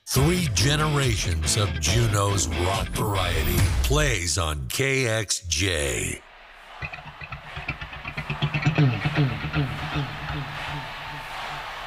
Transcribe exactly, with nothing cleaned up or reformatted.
Three generations of Juneau's rock variety plays on K X J.